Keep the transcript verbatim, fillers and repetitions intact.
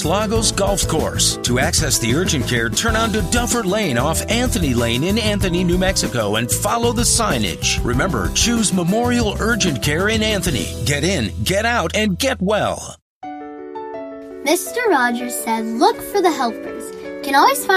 Los Lagos Golf Course. To access the urgent care, turn onto Duffer Lane off Anthony Lane in Anthony, New Mexico, and follow the signage. Remember, choose Memorial Urgent Care in Anthony. Get in, get out, and get well. Mister Rogers said, look for the helpers. Can always find